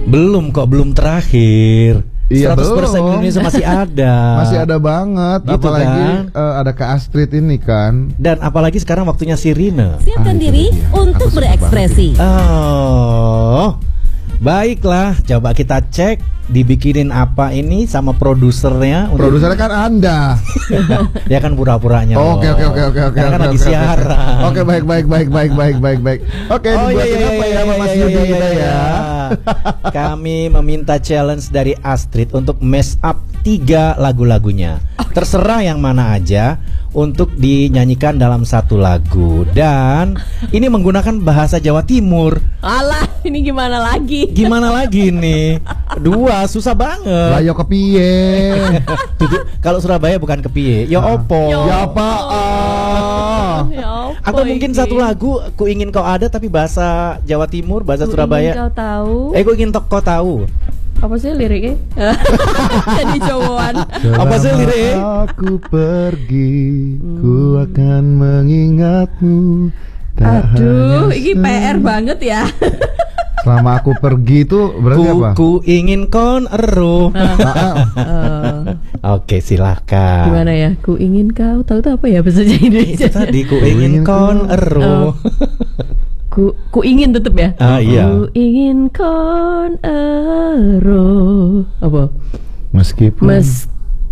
Belum kok, belum terakhir. Iya, 100% belum. Indonesia masih ada. Masih ada banget, Gitu apalagi kan? ada Kak Astrid ini kan. Dan apalagi sekarang waktunya Sirine. Siapkan itu diri dia. untuk Aku suka berekspresi. Oh, baiklah, coba kita cek dibikinin apa ini sama produsernya. Produsernya kan Anda. Ya kan pura-puranya. Oke. Karena kan lagi siaran. Oke, baik. Oke, dibuatin apa ya sama Mas Yudi kita ya? Kami meminta challenge dari Astrid untuk mash up 3 lagu-lagunya. Terserah yang mana aja untuk dinyanyikan dalam satu lagu. Dan ini menggunakan bahasa Jawa Timur. Alah, ini gimana lagi? Gimana lagi nih? 2 susah banget. Lah yo kepiye? Kalau Surabaya bukan kepiye. Ya opo. Ya apaan? Ya apa Atau mungkin ini? satu lagu Ku Ingin Kau Ada tapi bahasa Jawa Timur, bahasa Ku Surabaya. ingin kau tahu. Ku ingin kau tahu. Apa sih liriknya? Jadi cowok. Apa sih Selama liriknya? aku pergi, ku akan mengingatmu. Tak Aduh, hanya ini PR banget ya. Selama aku pergi itu berarti apa? Ku ingin kon ero. Oke, silahkan. Gimana ya? Ku ingin kau tahu tuh apa ya bahasa Indonesia? Itu tadi ku ingin kon ero. Ku ingin tetep ya. Iya. Ku ingin kon ero. Apa? Meskipun